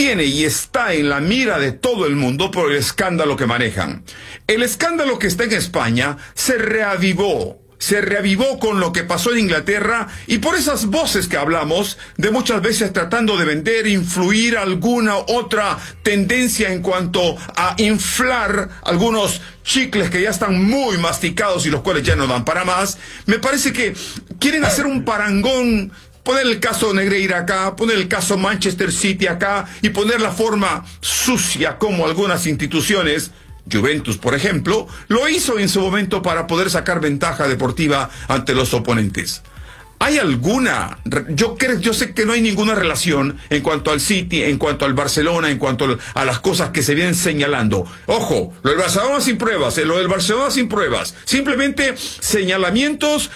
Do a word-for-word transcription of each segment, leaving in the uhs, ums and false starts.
tiene y está en la mira de todo el mundo por el escándalo que manejan. El escándalo que está en España se reavivó. Se reavivó con lo que pasó en Inglaterra y por esas voces que hablamos, de muchas veces tratando de vender, influir alguna otra tendencia en cuanto a inflar algunos chicles que ya están muy masticados y los cuales ya no dan para más. Me parece que quieren hacer un parangón, poner el caso Negreira acá, poner el caso Manchester City acá y poner la forma sucia como algunas instituciones, Juventus, por ejemplo, lo hizo en su momento para poder sacar ventaja deportiva ante los oponentes. ¿Hay alguna? Yo creo, yo sé que no hay ninguna relación en cuanto al City, en cuanto al Barcelona, en cuanto a las cosas que se vienen señalando. Ojo, lo del Barcelona sin pruebas, eh, lo del Barcelona sin pruebas. Simplemente señalamientos,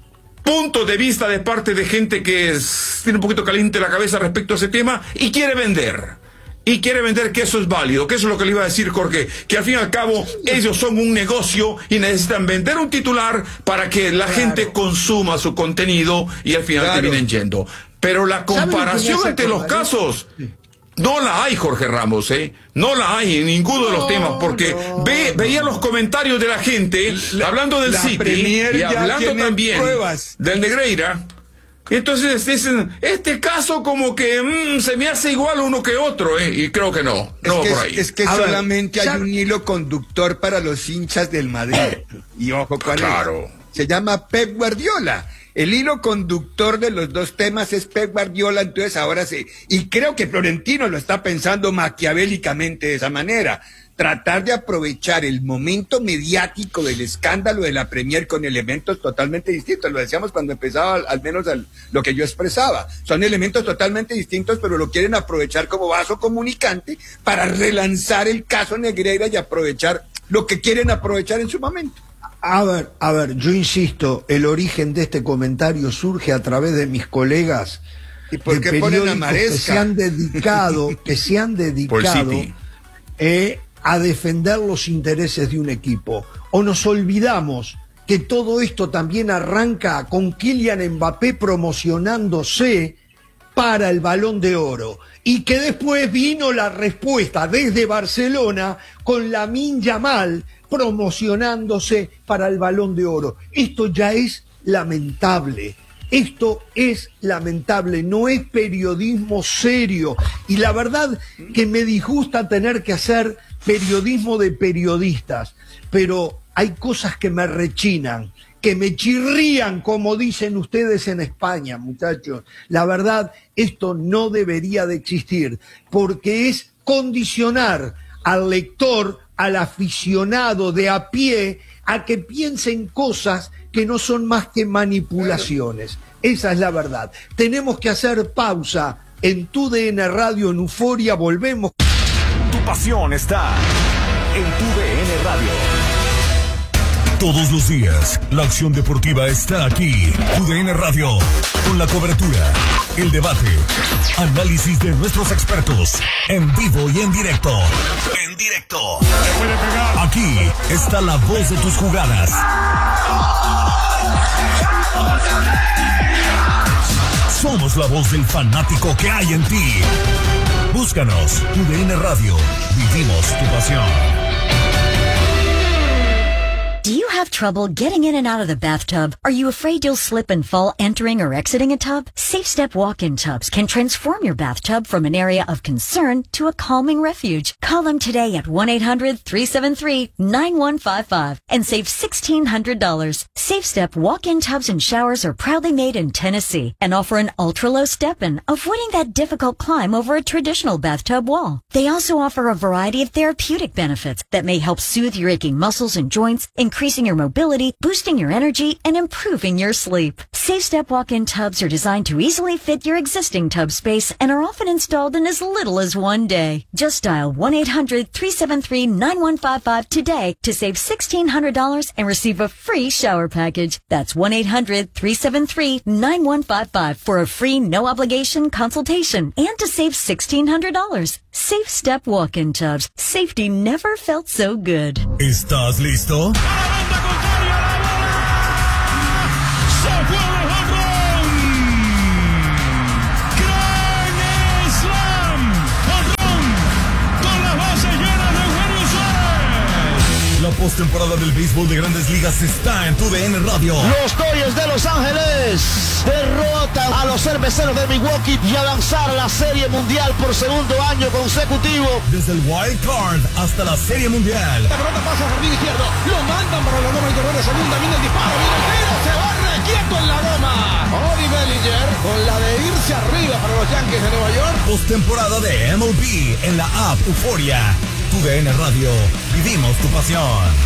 puntos de vista de parte de gente que es, tiene un poquito caliente la cabeza respecto a ese tema y quiere vender. Y quiere vender que eso es válido, que eso es lo que le iba a decir Jorge, que al fin y al cabo ellos son un negocio y necesitan vender un titular para que la claro. gente consuma su contenido y al final claro. terminen yendo. Pero la comparación entre los casos no la hay, Jorge Ramos, ¿eh? No la hay en ninguno no, de los temas, porque no. ve, veía los comentarios de la gente la, hablando del City y hablando también pruebas. del Negreira. Entonces dicen, este caso como que mmm, se me hace igual uno que otro, ¿eh? Y creo que no, no es que, por ahí. Es que a solamente ver, hay un hilo conductor para los hinchas del Madrid. Y ojo, ¿cuál claro. es? Se llama Pep Guardiola. El hilo conductor de los dos temas es Pep Guardiola, entonces ahora sí. Y creo que Florentino lo está pensando maquiavélicamente de esa manera. Tratar de aprovechar el momento mediático del escándalo de la Premier con elementos totalmente distintos. Lo decíamos cuando empezaba, al menos al, lo que yo expresaba. Son elementos totalmente distintos, pero lo quieren aprovechar como vaso comunicante para relanzar el caso Negreira y aprovechar lo que quieren aprovechar en su momento. A ver, a ver, yo insisto, el origen de este comentario surge a través de mis colegas ¿Y por qué ponen a Maresca? que se han dedicado, que se han dedicado eh, a defender los intereses de un equipo. O nos olvidamos que todo esto también arranca con Kylian Mbappé promocionándose para el Balón de Oro y que después vino la respuesta desde Barcelona con Lamine Yamal promocionándose para el Balón de Oro. Esto ya es lamentable. Esto es lamentable, no es periodismo serio. Y la verdad que me disgusta tener que hacer periodismo de periodistas, pero hay cosas que me rechinan, que me chirrían, como dicen ustedes en España, muchachos. La verdad, esto no debería de existir, porque es condicionar al lector, al aficionado de a pie, a que piensen cosas que no son más que manipulaciones. Esa es la verdad. Tenemos que hacer pausa en Tu D N Radio, en Euforia, volvemos. Tu pasión está en Tu D N Radio. Todos los días, la acción deportiva está aquí. Tu D N Radio, con la cobertura, el debate, análisis de nuestros expertos, en vivo y en directo. En directo. Aquí está la voz de tus jugadas. Somos la voz del fanático que hay en ti. Búscanos, Tu D N Radio. Vivimos tu pasión. Do you have trouble getting in and out of the bathtub? Are you afraid you'll slip and fall entering or exiting a tub? Safe Step walk-in tubs can transform your bathtub from an area of concern to a calming refuge. Call them today at one eight hundred three seven three nine one five five and save sixteen hundred dollars. Safe Step walk-in tubs and showers are proudly made in Tennessee and offer an ultra-low step-in, avoiding that difficult climb over a traditional bathtub wall. They also offer a variety of therapeutic benefits that may help soothe your aching muscles and joints, increasing your mobility, boosting your energy, and improving your sleep. Safe Step walk-in tubs are designed to easily fit your existing tub space and are often installed in as little as one day. Just dial one eight hundred three seven three nine one five five today to save sixteen hundred dollars and receive a free shower package. That's one eight hundred three seven three nine one five five for a free no-obligation consultation and to save sixteen hundred dollars. Safe Step walk-in tubs. Safety never felt so good. ¿Estás listo? postemporada del béisbol de Grandes Ligas está en tu D N Radio. Los Dodgers de Los Ángeles derrotan a los Cerveceros de Milwaukee y avanzar a la Serie Mundial por segundo año consecutivo. Desde el Wild Card hasta la Serie Mundial. La pelota pasa a jardín izquierdo, lo mandan para la goma y correr de segunda, viene el disparo, viene el tiro, se va requieto en la goma. Cody Bellinger con la de irse arriba para los Yankees de Nueva York. Postemporada de M L B en la app Euforia. Tu D N Radio, vivimos tu pasión.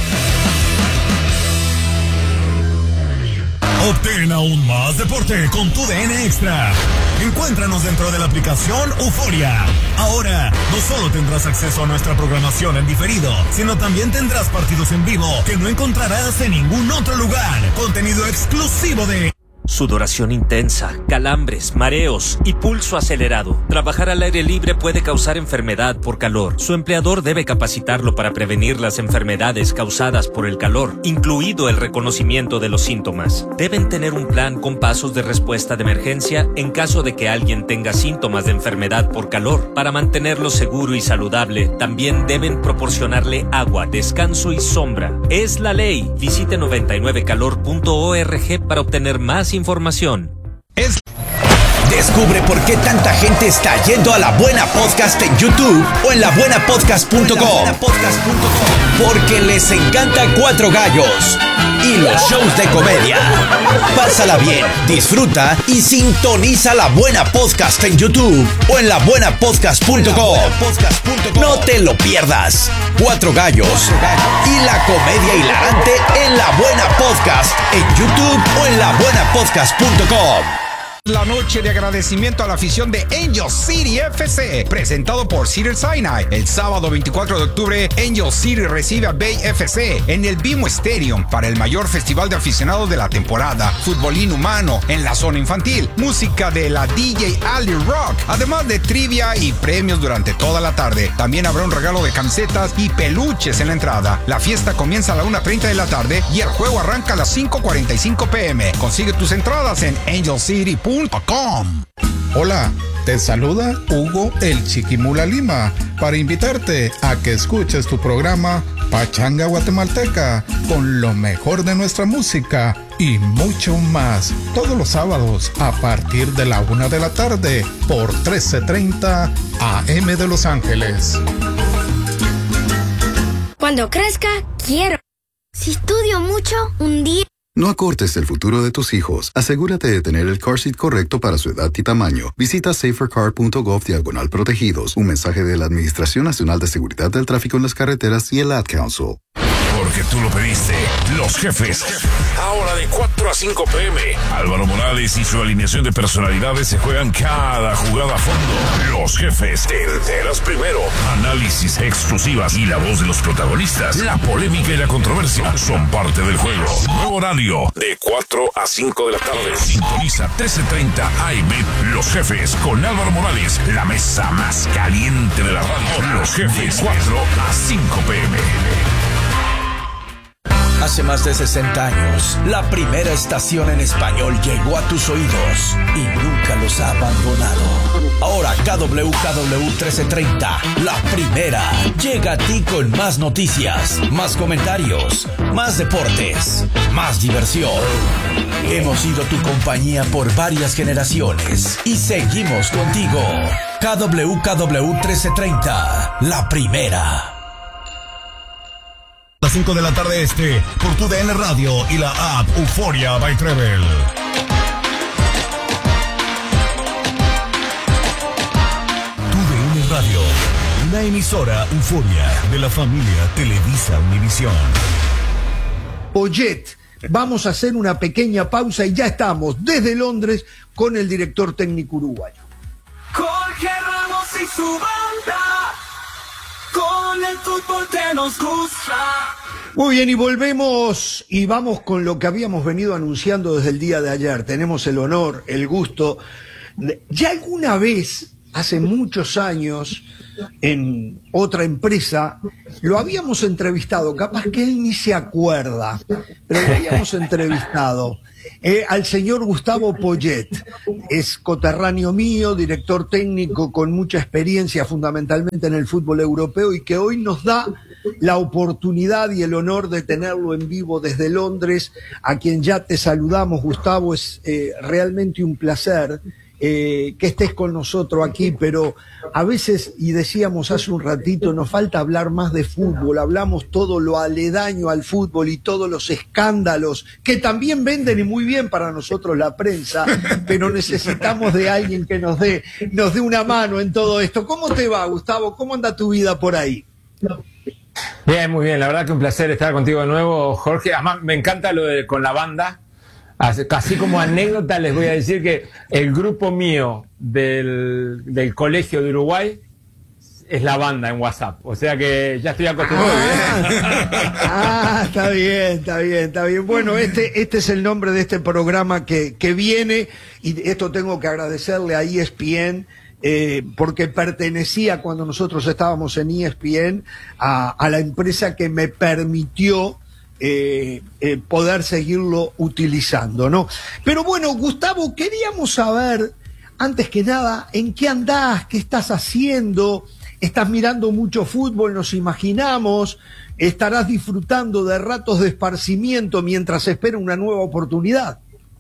Obtén aún más deporte con tu D N Extra. Encuéntranos dentro de la aplicación Euforia. Ahora, no solo tendrás acceso a nuestra programación en diferido, sino también tendrás partidos en vivo que no encontrarás en ningún otro lugar. Contenido exclusivo de... Sudoración intensa, calambres, mareos y pulso acelerado. Trabajar al aire libre puede causar enfermedad por calor. Su empleador debe capacitarlo para prevenir las enfermedades causadas por el calor, incluido el reconocimiento de los síntomas. Deben tener un plan con pasos de respuesta de emergencia en caso de que alguien tenga síntomas de enfermedad por calor. Para mantenerlo seguro y saludable, también deben proporcionarle agua, descanso y sombra. Es la ley. Visite noventa y nueve calor punto org para obtener más información. Información. Es... Descubre por qué tanta gente está yendo a La Buena Podcast en YouTube o en la buena podcast punto com. Porque les encanta Cuatro Gallos y los shows de comedia. Pásala bien, disfruta y sintoniza La Buena Podcast en YouTube o en la buena podcast punto com. No te lo pierdas. Cuatro Gallos y la comedia hilarante en La Buena Podcast en YouTube o en la buena podcast punto com. La noche de agradecimiento a la afición de Angel City F C, presentado por Cedars-Sinai. El sábado veinticuatro de octubre, Angel City recibe a Bay F C en el BMO Stadium para el mayor festival de aficionados de la temporada. Fútbol inhumano en la zona infantil, música de la D J Ali Rock, además de trivia y premios durante toda la tarde. También habrá un regalo de camisetas y peluches en la entrada. La fiesta comienza a la una treinta de la tarde y el juego arranca a las cinco cuarenta y cinco pm. Consigue tus entradas en angel city punto com. Hola, te saluda Hugo el Chiquimula Lima para invitarte a que escuches tu programa Pachanga Guatemalteca con lo mejor de nuestra música y mucho más todos los sábados a partir de la una de la tarde por trece treinta A M de Los Ángeles. Cuando crezca, quiero. Si estudio mucho, un día... No acortes el futuro de tus hijos. Asegúrate de tener el car seat correcto para su edad y tamaño. Visita safercar punto gov diagonal protegidos. Un mensaje de la Administración Nacional de Seguridad del Tráfico en las Carreteras y el Ad Council. Porque tú lo pediste. Los Jefes. Ahora de cuatro a cinco pm. Álvaro Morales y su alineación de personalidades se juegan cada jugada a fondo. Los Jefes. Te enteras primero. Análisis exclusivas y la voz de los protagonistas. La polémica y la controversia son parte del juego. Nuevo horario de cuatro a cinco de la tarde. Sintoniza trece treinta A M. Los Jefes con Álvaro Morales. La mesa más caliente de la radio. Los Jefes. cuatro a cinco pm. Hace más de sesenta años, la primera estación en español llegó a tus oídos y nunca los ha abandonado. Ahora K W K W trece treinta, la primera, llega a ti con más noticias, más comentarios, más deportes, más diversión. Hemos sido tu compañía por varias generaciones y seguimos contigo. K W K W trece treinta, la primera. A las cinco de la tarde este, por tu D N Radio y la app Euforia by Treble. Tu D N Radio, una emisora Euforia de la familia Televisa Univisión. Poyet, vamos a hacer una pequeña pausa y ya estamos desde Londres con el director técnico uruguayo. Jorge Ramos y su banda, con el fútbol que nos gusta. Muy bien, y volvemos y vamos con lo que habíamos venido anunciando desde el día de ayer. Tenemos el honor, el gusto. De... Ya alguna vez, hace muchos años, en otra empresa, lo habíamos entrevistado, capaz que él ni se acuerda, pero lo habíamos entrevistado. Eh, al señor Gustavo Poyet, es coterráneo mío, director técnico con mucha experiencia fundamentalmente en el fútbol europeo y que hoy nos da la oportunidad y el honor de tenerlo en vivo desde Londres, a quien ya te saludamos, Gustavo. Es eh, realmente un placer eh, que estés con nosotros aquí, pero a veces, y decíamos hace un ratito, nos falta hablar más de fútbol. Hablamos todo lo aledaño al fútbol y todos los escándalos que también venden y muy bien para nosotros la prensa, pero necesitamos de alguien que nos dé, nos dé una mano en todo esto. ¿Cómo te va, Gustavo? ¿Cómo anda tu vida por ahí? Bien, muy bien. La verdad que un placer estar contigo de nuevo, Jorge. Además, me encanta lo de con la banda. Casi como anécdota les voy a decir que el grupo mío del, del colegio de Uruguay es la banda en WhatsApp. O sea que ya estoy acostumbrado. Ah, ah, está bien, está bien, está bien. Bueno, este, este es el nombre de este programa que, que viene, y esto tengo que agradecerle a E S P N, eh, porque pertenecía, cuando nosotros estábamos en E S P N, a, a la empresa que me permitió Eh, eh, poder seguirlo utilizando, ¿no? Pero bueno, Gustavo, queríamos saber, antes que nada, ¿en qué andás? ¿Qué estás haciendo? ¿Estás mirando mucho fútbol? Nos imaginamos. ¿Estarás disfrutando de ratos de esparcimiento mientras espera una nueva oportunidad?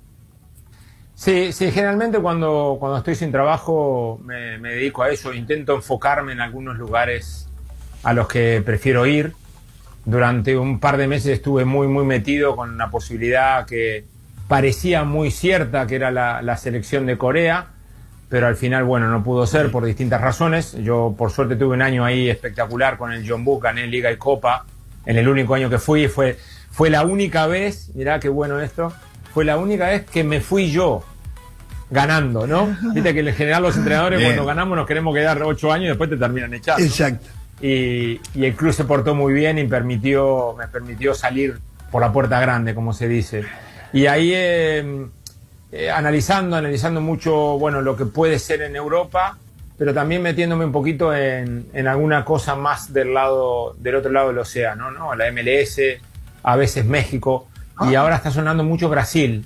Sí, sí, generalmente cuando, cuando estoy sin trabajo me, me dedico a eso. Intento enfocarme en algunos lugares a los que prefiero ir. Durante un par de meses estuve muy, muy metido con una posibilidad que parecía muy cierta, que era la, la selección de Corea, pero al final, bueno, no pudo ser por distintas razones. Yo, por suerte, tuve un año ahí espectacular con el Jeonbuk, gané Liga y Copa, en el único año que fui. Fue, fue la única vez, mirá qué bueno esto, fue la única vez que me fui yo ganando, ¿no? Viste que en general los entrenadores Bien. Cuando ganamos nos queremos quedar ocho años y después te terminan echando. Exacto. Y, y el club se portó muy bien y permitió, me permitió salir por la puerta grande, como se dice. Y ahí eh, eh, analizando, analizando mucho, bueno, lo que puede ser en Europa, pero también metiéndome un poquito en, en alguna cosa más del lado, del otro lado del océano, ¿no? La M L S, a veces México, y ahora está sonando mucho Brasil,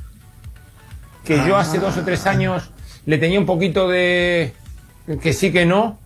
que yo hace dos o tres años le tenía un poquito de que sí que no.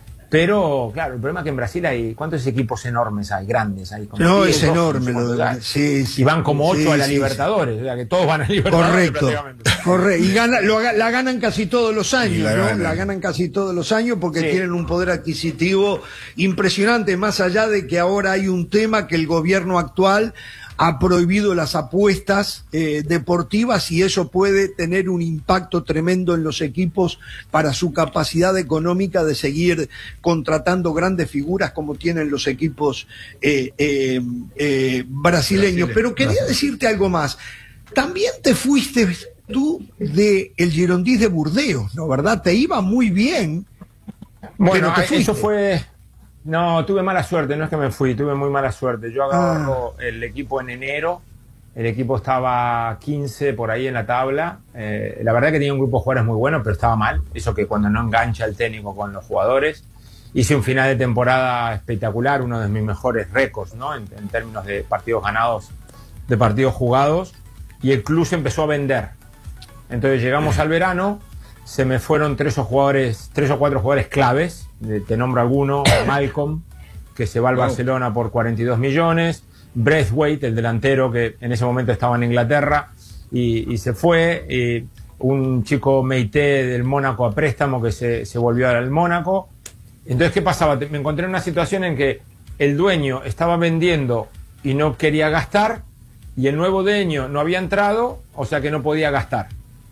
Pero, claro, el problema es que en Brasil hay... ¿Cuántos equipos enormes hay? Grandes hay. Como no, diez, es enorme. Lo de, sí, sí, y van como ocho sí, a la sí, Libertadores. Sí. O sea, que todos van a Libertadores. Correcto. Correcto. Y gana, lo, la ganan casi todos los años, la ¿no? Ganan. La ganan casi todos los años porque sí. Tienen un poder adquisitivo impresionante. Más allá de que ahora hay un tema que el gobierno actual ha prohibido las apuestas eh, deportivas, y eso puede tener un impacto tremendo en los equipos para su capacidad económica de seguir contratando grandes figuras como tienen los equipos eh, eh, eh, brasileños. Brasile. Pero quería Brasile. decirte algo más. También te fuiste tú de el Girondins de Burdeos, ¿no? ¿Verdad? Te iba muy bien. Bueno, pero te eso fue... No, tuve mala suerte, no es que me fui, tuve muy mala suerte. Yo agarro ah. el equipo en enero, el equipo estaba quince por ahí en la tabla. Eh, la verdad que tenía un grupo de jugadores muy bueno, pero estaba mal. Eso que cuando no engancha el técnico con los jugadores. Hice un final de temporada espectacular, uno de mis mejores récords, ¿no? En, en términos de partidos ganados, de partidos jugados. Y el club se empezó a vender. Entonces llegamos al verano, se me fueron tres o, jugadores, tres o cuatro jugadores claves. Te nombro alguno: Malcolm, que se va al Barcelona por cuarenta y dos millones, Braithwaite, el delantero que en ese momento estaba en Inglaterra y, y se fue, y un chico Meité del Mónaco a préstamo que se, se volvió al Mónaco. Entonces, ¿qué pasaba? Me encontré en una situación en que el dueño estaba vendiendo y no quería gastar, y el nuevo dueño no había entrado, o sea que no podía gastar.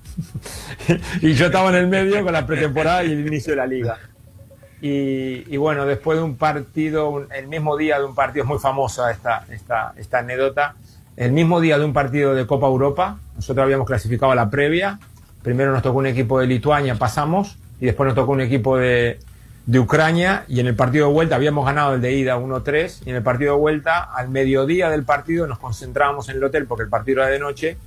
Y yo estaba en el medio con la pretemporada y el inicio de la liga. Y, y bueno, después de un partido, un, el mismo día de un partido, es muy famosa esta, esta, esta anécdota, el mismo día de un partido de Copa Europa, nosotros habíamos clasificado a la previa, primero nos tocó un equipo de Lituania, pasamos, y después nos tocó un equipo de, de Ucrania, y en el partido de vuelta habíamos ganado el de ida uno tres, y en el partido de vuelta, al mediodía del partido, nos concentrábamos en el hotel porque el partido era de noche,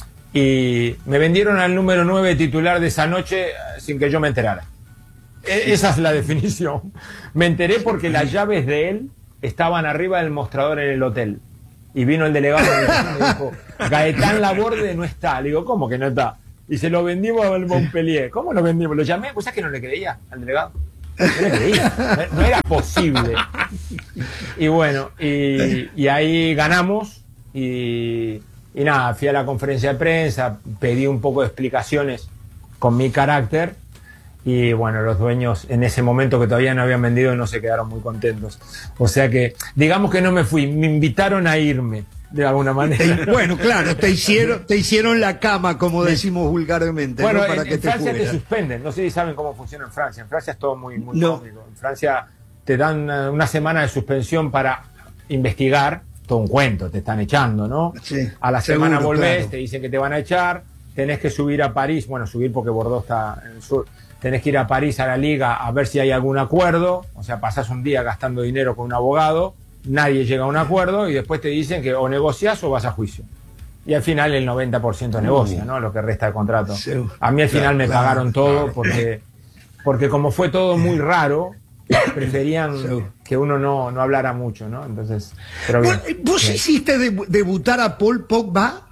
y me vendieron al número nueve titular de esa noche sin que yo me enterara. Esa es la definición. Me enteré porque las llaves de él estaban arriba del mostrador en el hotel. Y vino el delegado y me dijo: Gaetán Laborde no está. Le digo: ¿cómo que no está? Y se lo vendimos al Montpellier. ¿Cómo lo vendimos? Lo llamé, pues es que no le creía al delegado. No le creía. No era posible. y bueno, y, y ahí ganamos y, y nada, fui a la conferencia de prensa, pedí un poco de explicaciones con mi carácter y bueno, los dueños en ese momento que todavía no habían vendido no se quedaron muy contentos. O sea que, digamos que no me fui, me invitaron a irme de alguna manera. Bueno, claro, te hicieron, te hicieron la cama, como decimos vulgarmente. Bueno, ¿no? Para en, que en te Francia fueras. te suspenden, no sé si saben cómo funciona en Francia. En Francia es todo muy, muy No. cómico. En Francia te dan una, una semana de suspensión para investigar, todo un cuento, te están echando, ¿no? Sí, a la seguro, semana volvés, claro. te dicen que te van a echar, tenés que subir a París, bueno, subir porque Bordeaux está en el sur, tenés que ir a París a la liga a ver si hay algún acuerdo, o sea, pasás un día gastando dinero con un abogado, nadie llega a un acuerdo y después te dicen que o negociás o vas a juicio. Y al final el noventa por ciento negocia, ¿no? Lo que resta del contrato. Sí. A mí al final Claro, me claro, pagaron todo claro. porque, porque como fue todo muy raro, preferían que uno no, no hablara mucho, ¿no? Entonces, pero bien. ¿Vos, vos Bien. hiciste debu- debutar a Paul Pogba?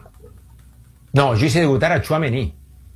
No, yo hice debutar a Tchouaméni.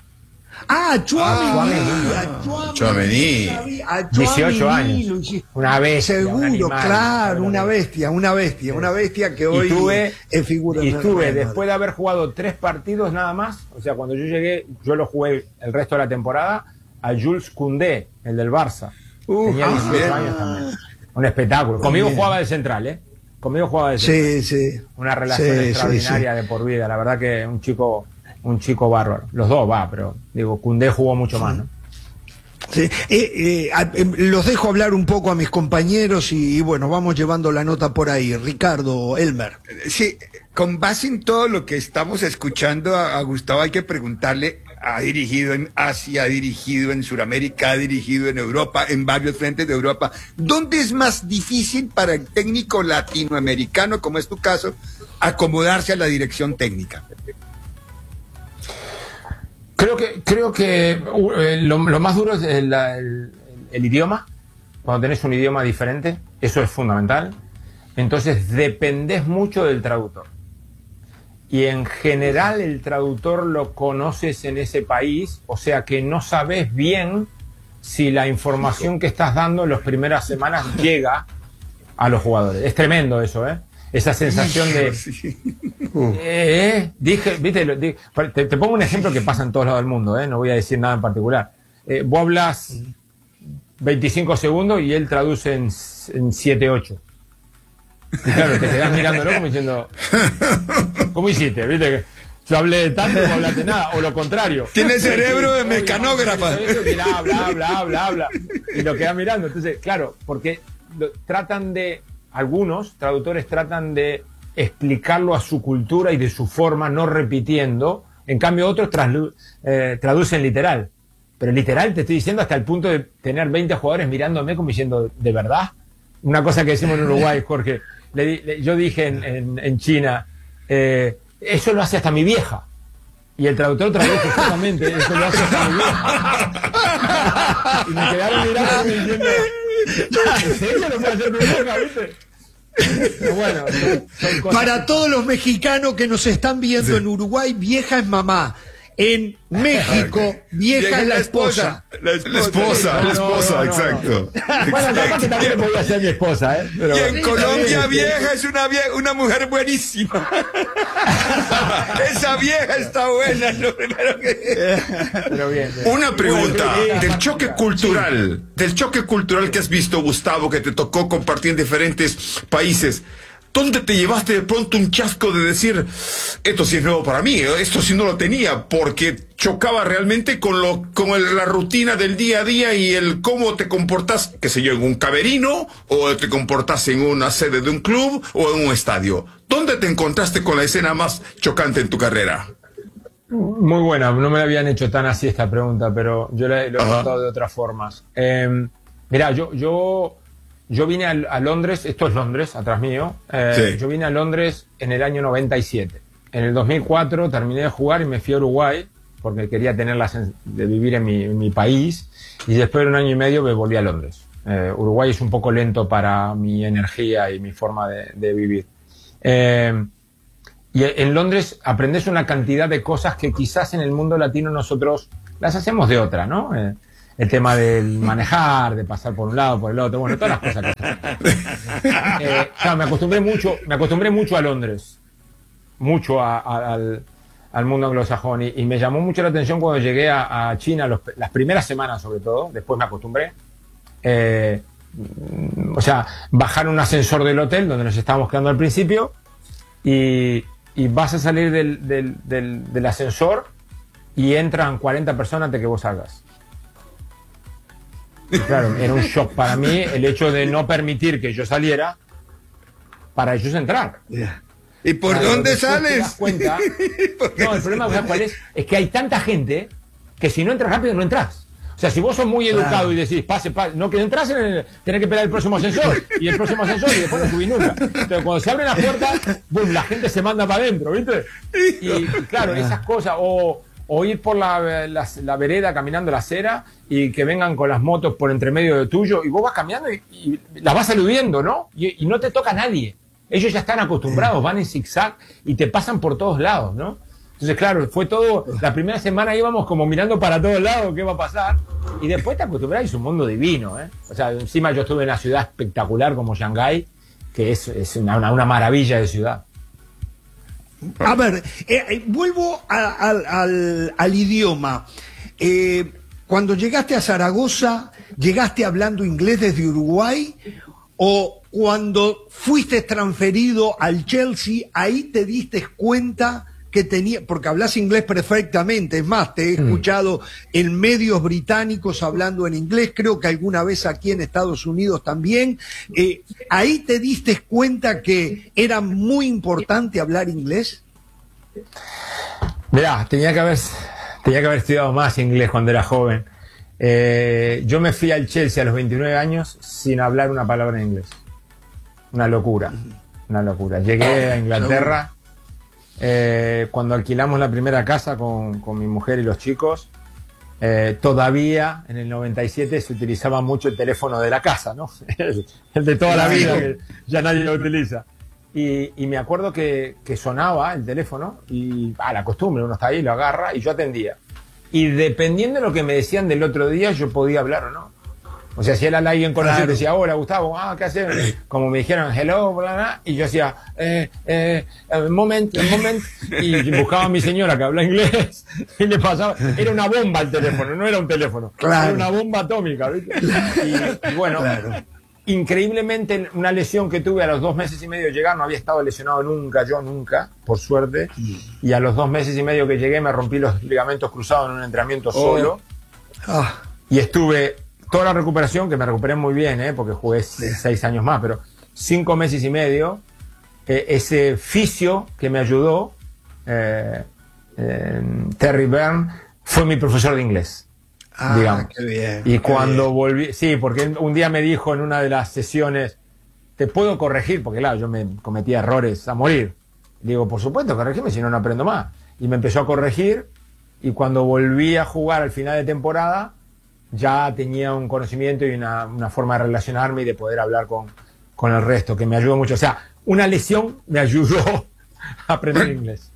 Ah, Tchouaméni. Ah, Tchouaméni. A dieciocho Tchouaméni lo años. hiciste. Una bestia. un Seguro, animal, claro, una una bestia, una bestia, una bestia que hoy y tuve, es figura y en el estuve Real Madrid. después de haber jugado tres partidos nada más, o sea, cuando yo llegué, yo lo jugué el resto de la temporada, a Jules Koundé, el del Barça. Uh, Tenía ah, dieciocho bien. años también. Un espectáculo. Conmigo Bien. jugaba de central, ¿eh? Conmigo jugaba de central. Sí, sí. Una relación Sí, sí, extraordinaria de por vida. La verdad que un chico, un chico bárbaro. Los dos va, pero digo, Koundé jugó mucho más, ¿no? Sí. Eh, eh, a- eh, los dejo hablar un poco a mis compañeros y, y bueno, vamos llevando la nota por ahí. Ricardo, Elmer. Sí, con base en todo lo que estamos escuchando a, a Gustavo hay que preguntarle, ha dirigido en Asia, ha dirigido en Sudamérica, ha dirigido en Europa, en varios frentes de Europa. ¿Dónde es más difícil para el técnico latinoamericano, como es tu caso, acomodarse a la dirección técnica? Creo que, creo que uh, eh, lo, lo más duro es el, el- el idioma. Cuando tenés un idioma diferente, eso es fundamental. Entonces dependés mucho del traductor. Y en general el traductor lo conoces en ese país, o sea que no sabes bien si la información que estás dando en las primeras semanas llega a los jugadores. Es tremendo eso, ¿eh? Esa sensación de... Eh, eh, dije, viste, lo- di- te, te pongo un ejemplo que pasa en todos lados del mundo, ¿eh? No voy a decir nada en particular. Eh, vos hablas veinticinco segundos y él traduce en, en siete ocho. Y claro, te quedás mirándolo como diciendo, ¿cómo hiciste? ¿Viste? Que yo hablé tanto, no hablaste nada, o lo contrario. Tiene cerebro de mecanógrafa. Y él habla, habla, habla, habla, y lo queda mirando. Entonces, claro, porque lo- tratan de, algunos traductores tratan de explicarlo a su cultura y de su forma, no repitiendo. En cambio, otros traslu- eh, traducen literal. Pero literal te estoy diciendo hasta el punto de tener veinte jugadores mirándome como diciendo, ¿de verdad? Una cosa que decimos en Uruguay, Jorge. Le di- le- yo dije en, en- en China, eh, eso lo hace hasta mi vieja. Y el traductor tradujo justamente, eso lo hace hasta mi vieja. Y me quedaron mirando diciendo, ¿en serio lo puede hacer tu vieja, viste? Pero bueno, son cosas. Para todos los mexicanos que nos están viendo en Uruguay, vieja es mamá. En México, vieja es la esposa. La La esposa, la esposa, exacto. Bueno, capaz que también podía ser mi esposa, ¿eh? Pero Y en bueno. Colombia vieja es una vie- una mujer buenísima. Esa vieja está buena, es lo primero que... Pero bien. Una pregunta Bueno, del choque cultural, del choque cultural que has visto, Gustavo, que te tocó compartir en diferentes países. ¿Dónde te llevaste de pronto un chasco de decir, esto sí es nuevo para mí, esto sí no lo tenía, porque chocaba realmente con lo con el- la rutina del día a día y el cómo te comportas, qué sé yo, en un camerino, o te comportas en una sede de un club o en un estadio? ¿Dónde te encontraste con la escena más chocante en tu carrera? Muy buena, no me la habían hecho tan así esta pregunta, pero yo le- lo he Ajá. contado de otras formas. Eh, mirá, yo, yo, yo vine a, a Londres, esto es Londres, atrás mío, eh, Sí. yo vine a Londres en el año noventa y siete. En el dos mil cuatro terminé de jugar y me fui a Uruguay, porque quería tener la sen- de vivir en mi, en mi país, y después de un año y medio me volví a Londres. Eh, Uruguay es un poco lento para mi energía y mi forma de, de vivir. Eh, Y en Londres aprendes una cantidad de cosas que quizás en el mundo latino nosotros las hacemos de otra, ¿no? Eh, el tema del manejar, de pasar por un lado, por el otro, bueno, todas las cosas que eh, claro, me acostumbré mucho, me acostumbré mucho a Londres, mucho a, a, al, al mundo anglosajón, y, y me llamó mucho la atención cuando llegué a, a China, los, las primeras semanas sobre todo, después me acostumbré, eh, o sea, bajar un ascensor del hotel donde nos estábamos quedando al principio, y, y vas a salir del, del, del, del ascensor y entran cuarenta personas antes que vos salgas. Y claro, era un shock para mí el hecho de no permitir que yo saliera para ellos entrar. ¿Y por claro, dónde sales? Te das cuenta, no, el problema ¿sabes cuál es? Es que hay tanta gente que si no entras rápido no entras. O sea, si vos sos muy educado claro. y decís, pase, pase, no que entras, en el, tenés que esperar el próximo ascensor, y el próximo ascensor, y después no subís nunca. Entonces, cuando se abren las puertas, boom, la gente se manda para adentro, ¿viste? Y, y claro, esas cosas, o... o ir por la, la, la vereda caminando la acera y que vengan con las motos por entre medio de tuyo y vos vas caminando y, y las vas eludiendo, ¿no? Y, y no te toca a nadie. Ellos ya están acostumbrados, van en zigzag y te pasan por todos lados, ¿no? Entonces, claro, fue todo, la primera semana íbamos como mirando para todos lados qué va a pasar y después te acostumbras y es un mundo divino, ¿eh? O sea, encima yo estuve en una ciudad espectacular como Shanghái, que es, es una, una, una maravilla de ciudad. A ver, eh, vuelvo a, a, al, al idioma. Eh, cuando llegaste a Zaragoza, ¿llegaste hablando inglés desde Uruguay? ¿O cuando fuiste transferido al Chelsea, ahí te diste cuenta que tenía, porque hablas inglés perfectamente, es más, te he escuchado en medios británicos hablando en inglés, creo que alguna vez aquí en Estados Unidos también, eh, ¿ahí te diste cuenta que era muy importante hablar inglés? Mirá, tenía que haber, tenía que haber estudiado más inglés cuando era joven. Eh, yo me fui al Chelsea a los veintinueve años sin hablar una palabra en inglés. Una locura, una locura. Llegué a Inglaterra... Eh, cuando alquilamos la primera casa con, con mi mujer y los chicos, eh, todavía en el noventa y siete se utilizaba mucho el teléfono de la casa, ¿no? el, el de toda la vida, que ya nadie lo utiliza. Y, y me acuerdo que, que sonaba el teléfono y a la costumbre, uno está ahí, lo agarra y yo atendía. Y dependiendo de lo que me decían del otro día, yo podía hablar o no. O sea, si era alguien conocido, claro. decía, hola Gustavo, ah, ¿qué haces? Como me dijeron, hello, bla, bla, y yo decía, eh, eh, moment, moment, y buscaba a mi señora que habla inglés, y le pasaba, era una bomba el teléfono, no era un teléfono, claro. era una bomba atómica, ¿viste? Y, y bueno, claro. increíblemente una lesión que tuve a los dos meses y medio de llegar, no había estado lesionado nunca, yo nunca, por suerte, y a los dos meses y medio que llegué me rompí los ligamentos cruzados en un entrenamiento oh. solo, oh. y estuve... toda la recuperación, que me recuperé muy bien, ¿eh? Porque jugué seis años más, pero cinco meses y medio, eh, ese fisio que me ayudó, eh, eh, Terry Byrne, fue mi profesor de inglés. Ah, digamos. Qué bien. Y qué cuando bien. volví, sí, porque un día me dijo en una de las sesiones, ¿te puedo corregir? Porque claro, yo me cometía errores a morir. Y digo, por supuesto, corregime, si no, no aprendo más. Y me empezó a corregir, y cuando volví a jugar al final de temporada, ya tenía un conocimiento y una, una forma de relacionarme y de poder hablar con, con el resto, que me ayudó mucho. O sea, una lesión me ayudó a aprender inglés.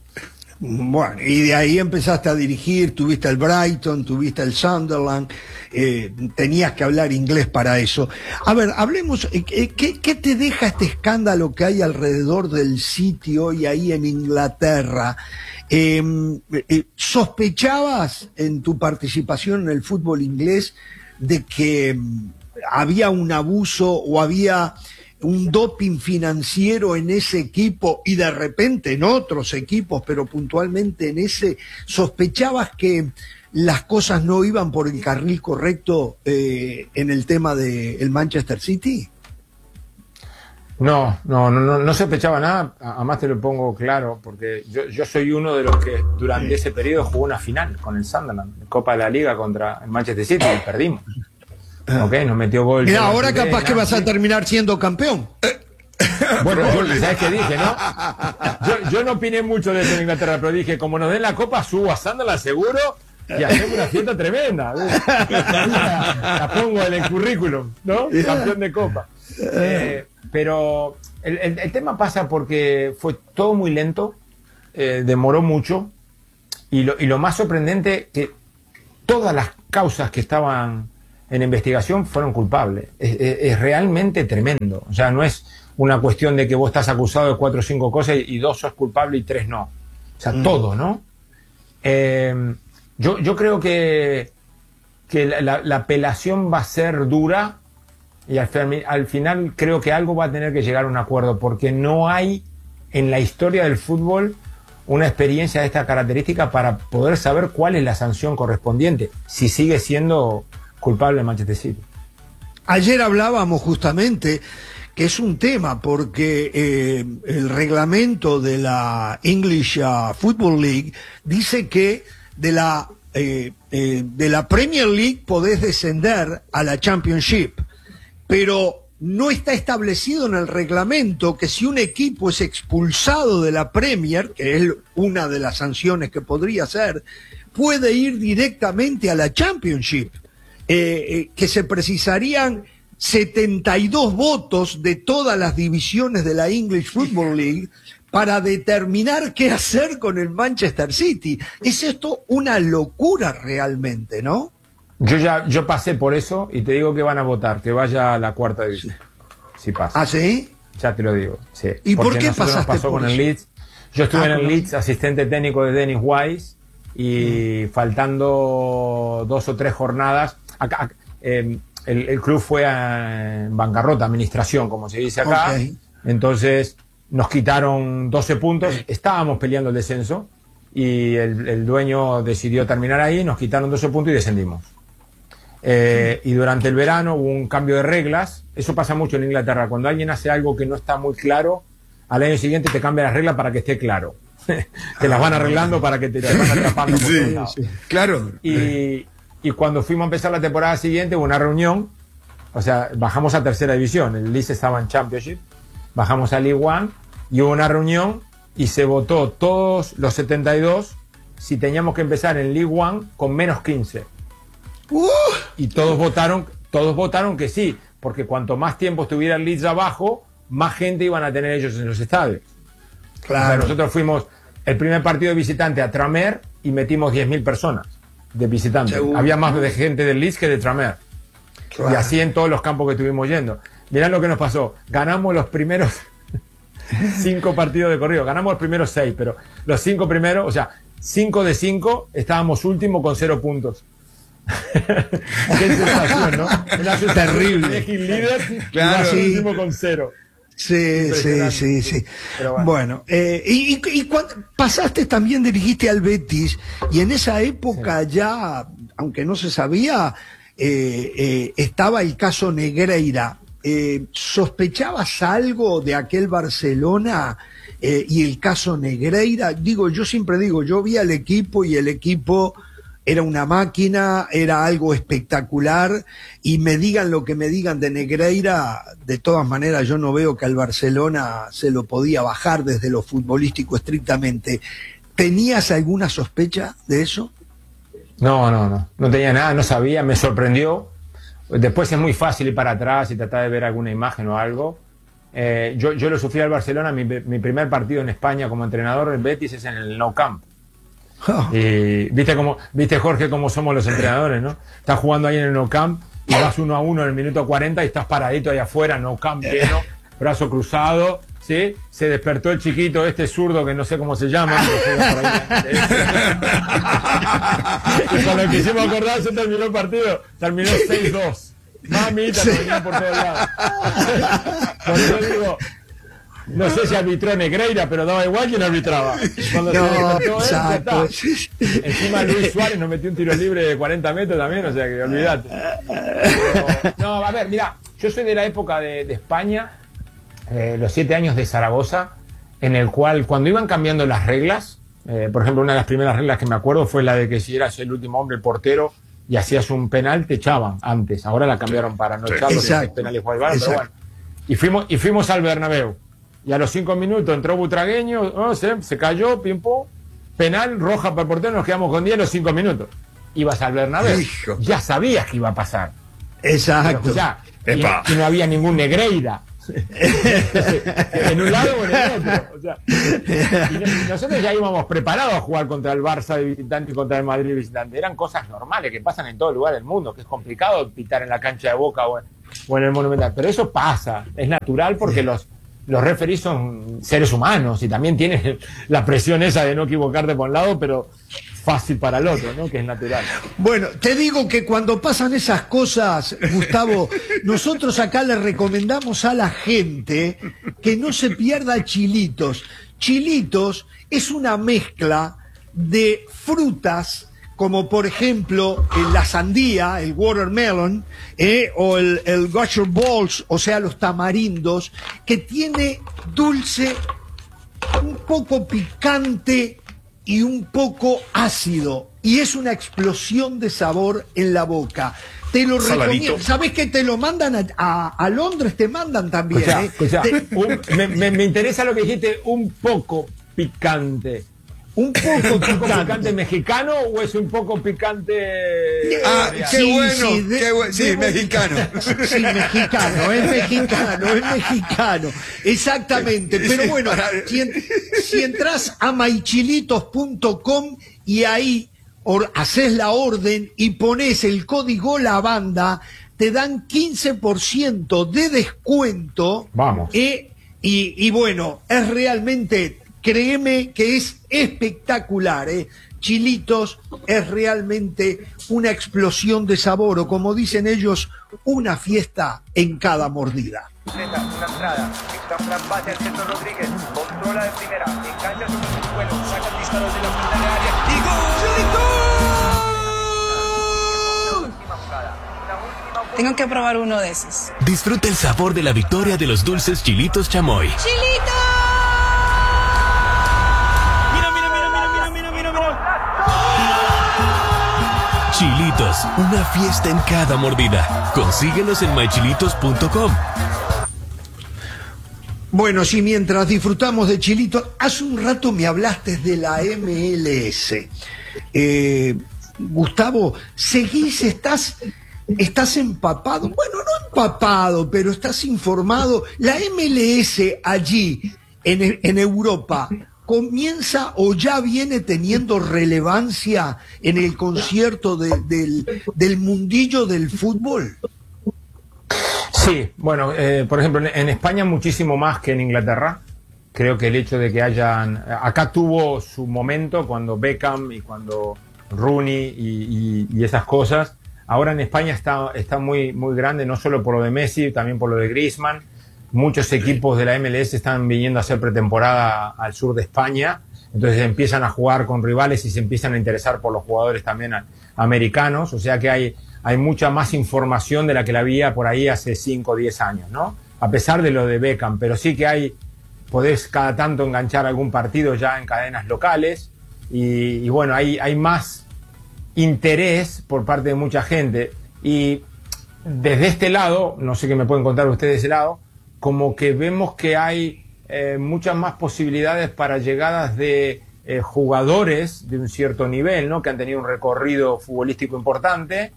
Bueno, y de ahí empezaste a dirigir, tuviste el Brighton, tuviste el Sunderland, eh, tenías que hablar inglés para eso. A ver, hablemos, eh, ¿qué, ¿qué te deja este escándalo que hay alrededor del City hoy ahí en Inglaterra? Eh, eh, ¿Sospechabas en tu participación en el fútbol inglés de que eh, había un abuso o había un doping financiero en ese equipo y de repente en otros equipos, pero puntualmente en ese? ¿Sospechabas que las cosas no iban por el carril correcto eh, en el tema del Manchester City? No, no, no, no, no sospechaba nada, además te lo pongo claro, porque yo, yo soy uno de los que durante ese periodo jugó una final con el Sunderland, Copa de la Liga contra el Manchester City, y perdimos. Ok, nos metió gol. Mira, ahora capaz que vas a terminar siendo campeón. Bueno, yo, ¿sabes qué dije, no? Yo, yo no opiné mucho de eso en Inglaterra, pero dije, como nos den la Copa, subo a Sunderland seguro y hacemos una fiesta tremenda. La, la pongo en el currículum, ¿no? Campeón de Copa. Eh, pero el, el, el tema pasa porque fue todo muy lento, eh, demoró mucho, y lo, y lo más sorprendente que todas las causas que estaban en investigación fueron culpables. Es, es, es realmente tremendo. O sea, no es una cuestión de que vos estás acusado de cuatro o cinco cosas y, y dos sos culpable y tres no. O sea, mm. todo, ¿no? Eh, yo, yo creo que, que la, la, la apelación va a ser dura y al, al final creo que algo va a tener que llegar a un acuerdo, porque no hay en la historia del fútbol una experiencia de esta característica para poder saber cuál es la sanción correspondiente, si sigue siendo culpable el Manchester City. Ayer hablábamos justamente que es un tema porque eh, el reglamento de la English uh, Football League dice que de la, eh, eh, de la Premier League podés descender a la Championship, pero no está establecido en el reglamento que si un equipo es expulsado de la Premier, que es una de las sanciones que podría ser, puede ir directamente a la Championship, eh, eh, que se precisarían setenta y dos votos de todas las divisiones de la English Football League para determinar qué hacer con el Manchester City. Es esto una locura realmente, ¿no? Yo ya yo pasé por eso y te digo que van a votar, que vaya a la cuarta división. Si pasa. ¿Ah, sí? Ya te lo digo. Sí. ¿Y Porque por qué pasaste nos pasó por con eso? el Leeds. Yo estuve Ah, en el con Leeds, asistente técnico de Dennis Wise, y mm. faltando dos o tres jornadas, acá, eh, el, el club fue a, en bancarrota, administración, como se dice acá. Okay. Entonces nos quitaron doce puntos, estábamos peleando el descenso y el, el dueño decidió terminar ahí, nos quitaron doce puntos y descendimos. Eh, y durante el verano hubo un cambio de reglas. Eso pasa mucho en Inglaterra. Cuando alguien hace algo que no está muy claro, al año siguiente te cambia las reglas para que esté claro. Te las van arreglando para que te, te van atrapando por sí, todos lados. sí. Claro. Y, y cuando fuimos a empezar la temporada siguiente hubo una reunión. O sea, bajamos a tercera división. El Leeds estaba en Championship. Bajamos a League One y hubo una reunión y se votó todos los setenta y dos si teníamos que empezar en League One con menos quince. Uh, y todos votaron, todos votaron que sí, porque cuanto más tiempo estuviera el Leeds abajo, más gente iban a tener ellos en los estadios. Claro. O sea, nosotros fuimos el primer partido de visitante a Tranmere y metimos diez mil personas de visitantes. Seguro. Había más de gente del Leeds que de Tranmere. Claro. Y así en todos los campos que estuvimos yendo. Mirá lo que nos pasó. Ganamos los primeros cinco partidos de corrido. Ganamos los primeros seis, pero los cinco primeros, o sea, cinco de cinco, estábamos último con cero puntos. Qué sensación, ¿no? Una sensación terrible. Líder, claro. Y último con cero. Sí, sí, sí, sí. Bueno, bueno eh, y, y, y cuando pasaste también, dirigiste al Betis, y en esa época sí. ya, aunque no se sabía, eh, eh, estaba el caso Negreira. Eh, ¿Sospechabas algo de aquel Barcelona eh, y el caso Negreira? Digo, yo siempre digo, yo vi al equipo y el equipo era una máquina, era algo espectacular, y me digan lo que me digan de Negreira, de todas maneras yo no veo que al Barcelona se lo podía bajar desde lo futbolístico estrictamente. ¿Tenías alguna sospecha de eso? No, no, no, no tenía nada, no sabía, me sorprendió. Después es muy fácil ir para atrás y tratar de ver alguna imagen o algo. Eh, yo, yo lo sufrí al Barcelona, mi, mi primer partido en España como entrenador del Betis es en el Nou Camp. Oh. Y viste cómo, viste Jorge cómo somos los entrenadores, ¿no? Estás jugando ahí en el Nou Camp y vas uno a uno en el minuto cuarenta y estás paradito ahí afuera, Nou Camp lleno, brazo cruzado, ¿sí? Se despertó el chiquito, este zurdo que no sé cómo se llama. Y cuando quisimos acordar se terminó el partido, terminó seis dos. Mamita, sí. Terminó por todos lados. Por eso digo, no sé si arbitró Negreira, pero daba igual quién arbitraba. Cuando no, se despertó él, ya está. Encima Luis Suárez nos metió un tiro libre de cuarenta metros también, o sea que olvídate. Pero, no, a ver, mira, yo soy de la época de, de España, eh, los siete años de Zaragoza, en el cual cuando iban cambiando las reglas, eh, por ejemplo, una de las primeras reglas que me acuerdo fue la de que si eras el último hombre, el portero, y hacías un penal, te echaban antes. Ahora la cambiaron para no echarlo, que penales jugaban, pero bueno. Y fuimos, y fuimos al Bernabéu. Y a los cinco minutos entró Butragueño, oh, se, se cayó, pim pum, penal, roja para el portero, nos quedamos con diez a los cinco minutos. Ibas al Bernabéu, ya sabías que iba a pasar. Exacto. Pero, ya, y, y no había ningún Negreira. Entonces, en un lado o en el otro. O sea, y nosotros ya íbamos preparados a jugar contra el Barça de visitante y contra el Madrid de visitante. Eran cosas normales que pasan en todo lugar del mundo, que es complicado pitar en la cancha de Boca o en, o en el Monumental. Pero eso pasa, es natural porque los, los referees son seres humanos y también tienen la presión esa de no equivocarte por un lado, pero fácil para el otro, ¿no? Que es natural. Bueno, te digo que cuando pasan esas cosas, Gustavo, nosotros acá le recomendamos a la gente que no se pierda Chilitos. Chilitos es una mezcla de frutas, como por ejemplo eh, la sandía, el watermelon, eh, o el, el gusher balls, o sea, los tamarindos, que tiene dulce, un poco picante y un poco ácido, y es una explosión de sabor en la boca. Te lo recomiendo. ¿Sabés que te lo mandan a, a, a Londres? Te mandan también. Escuchá, ¿eh? escuchá, te... un, me, me, me interesa lo que dijiste, un poco picante. Un poco picante. ¿Un poco picante mexicano o es un poco picante? Ah, qué sí, bueno. Sí, de, qué bu sí de, mexicano. Sí, mexicano, es mexicano, es mexicano. Exactamente. Pero bueno, si, en, si entras a my chilitos punto com y ahí or, haces la orden y pones el código lavanda, te dan quince por ciento de descuento. Vamos. Eh, y, y bueno, es realmente... Créeme que es espectacular, ¿eh? Chilitos es realmente una explosión de sabor, o como dicen ellos, una fiesta en cada mordida. Una entrada, Fran bate al centro Rodríguez, controla de primera, engancha sobre su vuelo, saca el disparo de la punta de área y ¡gol! Tengo que probar uno de esos. Disfruta el sabor de la victoria de los dulces Chilitos Chamoy. ¡Chilitos! Chilitos, una fiesta en cada mordida. Consíguelos en my chilitos punto com. Bueno, sí, mientras disfrutamos de Chilitos, hace un rato me hablaste de la M L S. Eh, Gustavo, ¿seguís, estás, estás empapado? Bueno, no empapado, pero estás informado. La M L S allí, en, en Europa, ¿comienza o ya viene teniendo relevancia en el concierto de, del, del mundillo del fútbol? Sí, bueno, eh, por ejemplo, en, en España muchísimo más que en Inglaterra. Creo que el hecho de que hayan... Acá tuvo su momento cuando Beckham y cuando Rooney y, y, y esas cosas. Ahora en España está, está muy, muy grande, no solo por lo de Messi, también por lo de Griezmann. Muchos equipos de la M L S están viniendo a hacer pretemporada al sur de España, entonces empiezan a jugar con rivales y se empiezan a interesar por los jugadores también americanos, o sea que hay, hay mucha más información de la que la había por ahí hace cinco o diez años, ¿no? A pesar de lo de Beckham, pero sí que hay, podés cada tanto enganchar algún partido ya en cadenas locales y, y bueno, hay, hay más interés por parte de mucha gente y desde este lado, no sé qué me pueden contar ustedes de ese lado, como que vemos que hay eh, muchas más posibilidades para llegadas de eh, jugadores de un cierto nivel, ¿no? Que han tenido un recorrido futbolístico importante,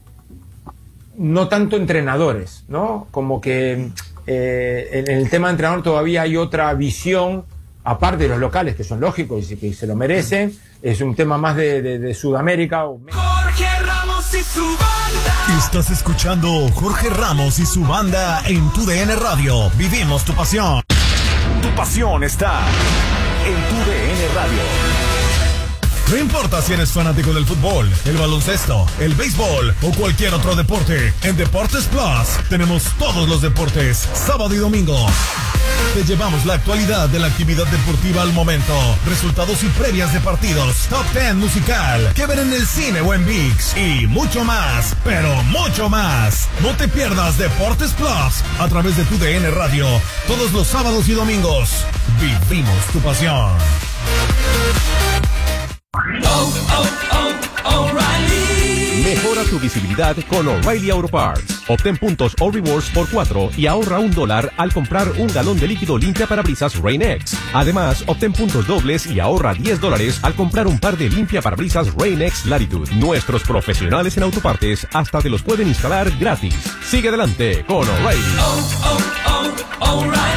no tanto entrenadores, ¿no? Como que eh, en el tema de entrenador todavía hay otra visión, aparte de los locales, que son lógicos y que se lo merecen, es un tema más de, de, de Sudamérica. Jorge Ramos y su banda. Estás escuchando Jorge Ramos y su banda en tu D N Radio. Vivimos tu pasión. Tu pasión está en tu D N Radio. No importa si eres fanático del fútbol, el baloncesto, el béisbol o cualquier otro deporte, en Deportes Plus tenemos todos los deportes, sábado y domingo. Te llevamos la actualidad de la actividad deportiva al momento, resultados y previas de partidos, top diez musical, que ver en el cine o en ViX y mucho más, pero mucho más. No te pierdas Deportes Plus a través de tu D N Radio, todos los sábados y domingos. Vivimos tu pasión. Oh, oh, oh, O'Reilly. Mejora tu visibilidad con O'Reilly Auto Parts. Obtén puntos o rewards por cuatro y ahorra un dólar al comprar un galón de líquido limpia parabrisas Rain-X. Además, obtén puntos dobles y ahorra diez dólares al comprar un par de limpia parabrisas Rain-X Latitude. Nuestros profesionales en autopartes hasta te los pueden instalar gratis. Sigue adelante con O'Reilly. Oh, oh, oh, O'Reilly.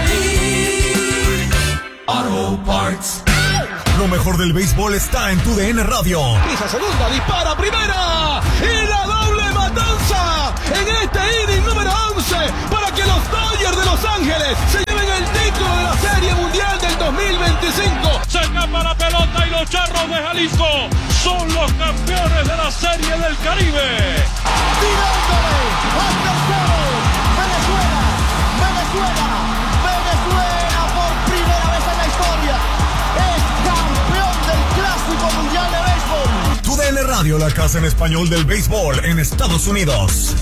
Lo mejor del béisbol está en tu D N Radio. Pisa segunda, dispara primera y la doble matanza en este inning número once para que los Dodgers de Los Ángeles se lleven el título de la Serie Mundial del dos mil veinticinco. Se escapa la pelota y los Charros de Jalisco son los campeones de la Serie del Caribe. Tirándole al tercero, Venezuela, Venezuela, Venezuela por primera vez en la historia es campeón del Clásico Mundial de Béisbol. Tu D N Radio, la casa en español del béisbol en Estados Unidos.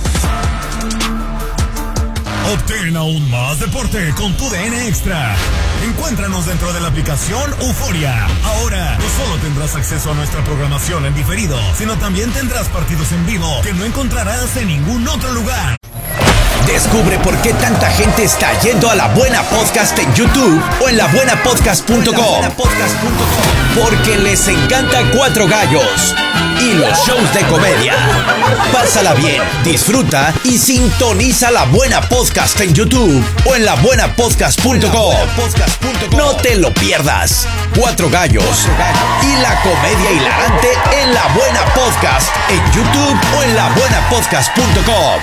Obtén aún más deporte con tu D N Extra. Encuéntranos dentro de la aplicación Euforia. Ahora no solo tendrás acceso a nuestra programación en diferido, sino también tendrás partidos en vivo que no encontrarás en ningún otro lugar. Descubre por qué tanta gente está yendo a La Buena Podcast en YouTube o en la buena podcast punto com. Porque les encanta Cuatro Gallos y los shows de comedia. Pásala bien, disfruta y sintoniza La Buena Podcast en YouTube o en la buena podcast punto com. No te lo pierdas. Cuatro Gallos y la comedia hilarante en La Buena Podcast en YouTube o en la buena podcast punto com.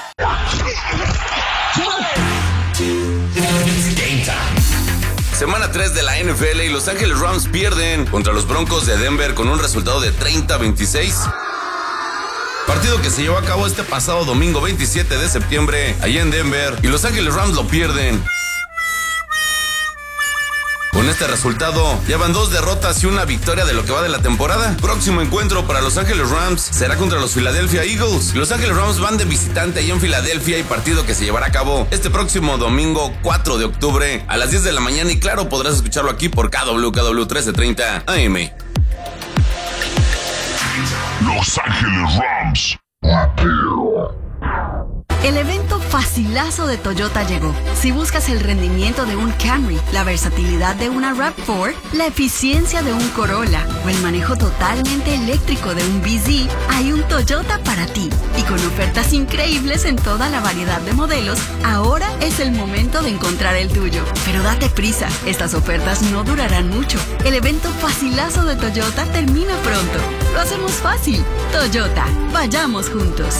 Semana tres de la N F L y Los Ángeles Rams pierden contra los Broncos de Denver con un resultado de treinta a veintiséis. Partido que se llevó a cabo este pasado domingo veintisiete de septiembre allá en Denver y Los Ángeles Rams lo pierden. Con este resultado, ya van dos derrotas y una victoria de lo que va de la temporada. Próximo encuentro para Los Ángeles Rams será contra los Philadelphia Eagles. Los Ángeles Rams van de visitante allá en Filadelfia y partido que se llevará a cabo este próximo domingo cuatro de octubre a las diez de la mañana y claro, podrás escucharlo aquí por K W K W trece treinta A M. Los Ángeles Rams. El evento facilazo de Toyota llegó. Si buscas el rendimiento de un Camry, la versatilidad de una RAV cuatro, la eficiencia de un Corolla o el manejo totalmente eléctrico de un B Z, hay un Toyota para ti. Y con ofertas increíbles en toda la variedad de modelos, ahora es el momento de encontrar el tuyo. Pero date prisa, estas ofertas no durarán mucho. El evento facilazo de Toyota termina pronto. Lo hacemos fácil. Toyota, vayamos juntos.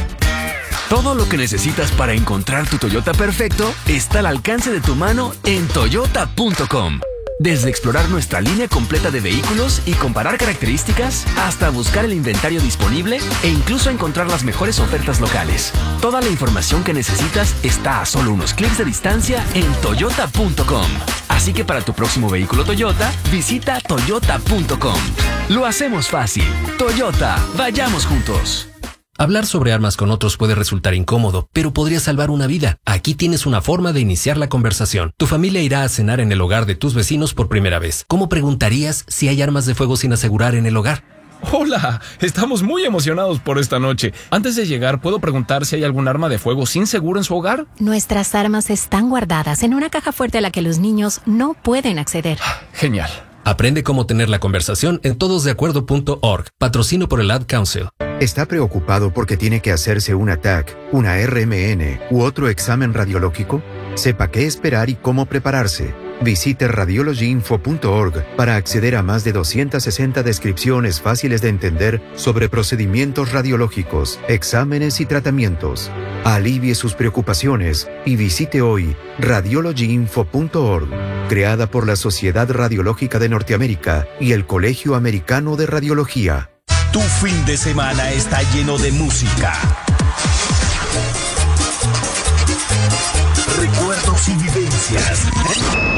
Todo lo que necesitas para encontrar tu Toyota perfecto está al alcance de tu mano en toyota punto com. Desde explorar nuestra línea completa de vehículos y comparar características, hasta buscar el inventario disponible e incluso encontrar las mejores ofertas locales. Toda la información que necesitas está a solo unos clics de distancia en toyota punto com. Así que para tu próximo vehículo Toyota, visita toyota punto com. Lo hacemos fácil. Toyota, vayamos juntos. Hablar sobre armas con otros puede resultar incómodo, pero podría salvar una vida. Aquí tienes una forma de iniciar la conversación. Tu familia irá a cenar en el hogar de tus vecinos por primera vez. ¿Cómo preguntarías si hay armas de fuego sin asegurar en el hogar? Hola, estamos muy emocionados por esta noche. Antes de llegar, ¿puedo preguntar si hay algún arma de fuego sin seguro en su hogar? Nuestras armas están guardadas en una caja fuerte a la que los niños no pueden acceder. Genial. Aprende cómo tener la conversación en todos de acuerdo punto org. Patrocino por el Ad Council. ¿Está preocupado porque tiene que hacerse una T A C, una R M N u otro examen radiológico? Sepa qué esperar y cómo prepararse. Visite radiology info punto org para acceder a más de doscientas sesenta descripciones fáciles de entender sobre procedimientos radiológicos, exámenes y tratamientos. Alivie sus preocupaciones y visite hoy radiology info punto org, creada por la Sociedad Radiológica de Norteamérica y el Colegio Americano de Radiología. Tu fin de semana está lleno de música, recuerdos y vivencias.